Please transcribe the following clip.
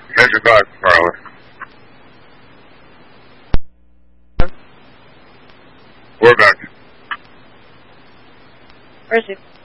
Measure back, Carly. We're back. Where is he?